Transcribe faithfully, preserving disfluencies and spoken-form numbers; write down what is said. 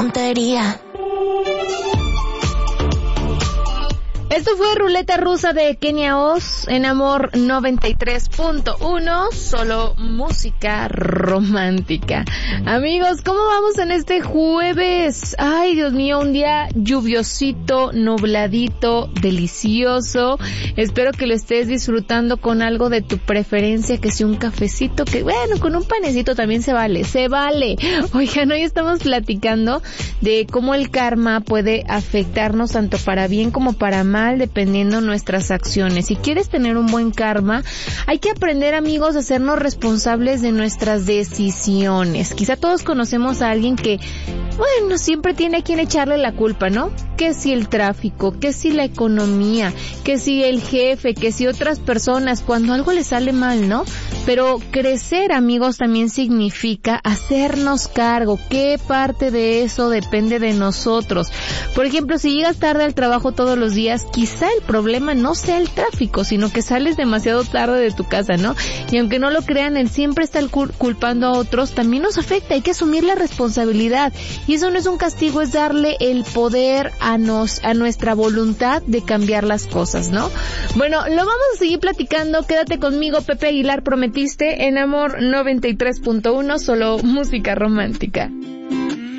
tontería. Esto fue Ruleta Rusa de Kenia Oz en Amor noventa y tres punto uno, solo música romántica. Amigos, ¿cómo vamos en este jueves? Ay, Dios mío, un día lluviosito, nubladito, delicioso. Espero que lo estés disfrutando con algo de tu preferencia, que sea un cafecito, que bueno, con un panecito también se vale, se vale. Oigan, hoy estamos platicando de cómo el karma puede afectarnos tanto para bien como para mal, dependiendo nuestras acciones. Si quieres tener un buen karma, hay que aprender, amigos, a hacernos responsables de nuestras decisiones. Quizá todos conocemos a alguien que, bueno, siempre tiene a quien echarle la culpa, ¿no? Que si el tráfico, que si la economía, que si el jefe, que si otras personas, cuando algo le sale mal, ¿no? Pero crecer, amigos, también significa hacernos cargo. ¿Qué parte de eso depende de nosotros? Por ejemplo, si llegas tarde al trabajo todos los días, quizá el problema no sea el tráfico, sino que sales demasiado tarde de tu casa, ¿no? Y aunque no lo crean, el siempre estar culpando a otros también nos afecta. Hay que asumir la responsabilidad. Y eso no es un castigo, es darle el poder a nos, a nuestra voluntad de cambiar las cosas, ¿no? Bueno, lo vamos a seguir platicando. Quédate conmigo, Pepe Aguilar, prometiste, en Amor noventa y tres punto uno, solo música romántica.